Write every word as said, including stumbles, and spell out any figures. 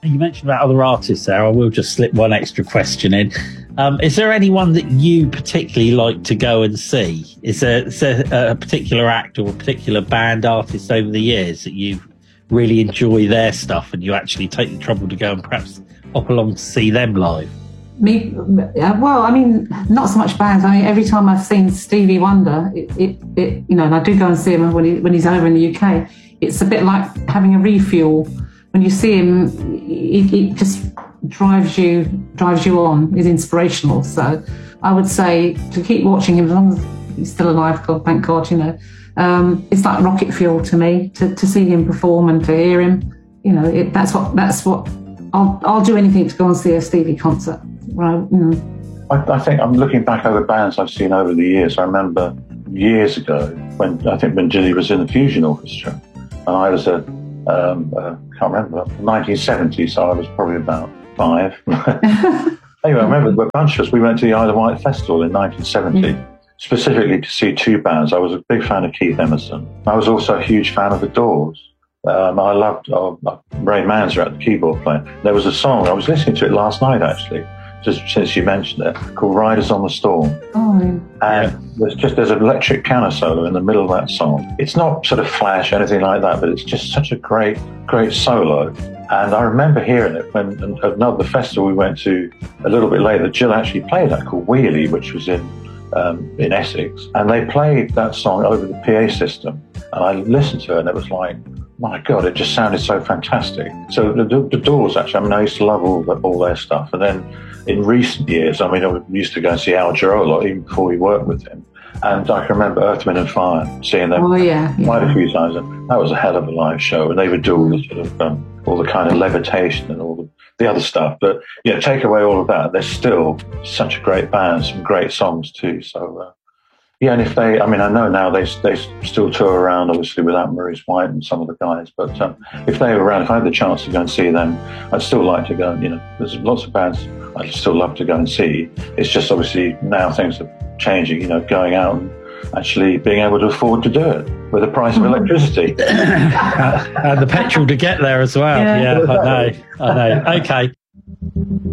You mentioned about other artists there. I will just slip one extra question in. Um, is there anyone that you particularly like to go and see? Is there, is there a particular act or a particular band artist over the years that you really enjoy their stuff and you actually take the trouble to go and perhaps hop along to see them live? Me, well, I mean, not so much bands. I mean, every time I've seen Stevie Wonder, it, it, it you know, and I do go and see him when he, when he's over in the U K. It's a bit like having a refuel. When you see him, it, it just drives you drives you on. Is inspirational. So I would say to keep watching him as long as he's still alive. God, thank God, you know. Um, it's like rocket fuel to me to, to see him perform and to hear him. You know, it, that's what that's what I'll I'll do anything to go and see a Stevie concert. Right. Mm. I, I think I'm looking back over bands I've seen over the years. I remember years ago when I think when Gilly was in the Fusion Orchestra, and I was a um, uh, can't remember nineteen seventy, so I was probably about five. Anyway, I remember a bunch of us. We went to the Isle of Wight Festival in nineteen seventy. Mm. Specifically to see two bands. I was a big fan of Keith Emerson. I was also a huge fan of The Doors. Um, I loved uh, Ray Manzarek, the keyboard player. There was a song, I was listening to it last night actually, just since you mentioned it, called Riders on the Storm. Oh, and yeah. there's just there's an electric piano solo in the middle of that song. It's not sort of flash or anything like that, but it's just such a great, great solo. And I remember hearing it when at another festival we went to a little bit later. Jill actually played that called Wheelie, which was in Um, in Essex, and they played that song over the P A system, and I listened to it and it was like, my God, it just sounded so fantastic. So the, the Doors, actually, I mean, I used to love all, the, all their stuff, and then in recent years, I mean, I used to go and see Al Jarreau a lot, even before we worked with him, and I can remember Earth, Wind and Fire, seeing them oh, yeah, yeah. quite a few times, and that was a hell of a live show, and they would do all the sort of um, all the kind of levitation and all the, the other stuff, but you know, take away all of that, they're still such a great band, some great songs too. So uh, yeah, and if they, I mean, I know now they they still tour around, obviously without Maurice White and some of the guys, but um, if they were around, if I had the chance to go and see them, I'd still like to go. You know, there's lots of bands I'd still love to go and see. It's just obviously now things are changing. You know, going out and actually being able to afford to do it with the price of electricity and the petrol to get there as well. Yeah, yeah I know, I know. Okay.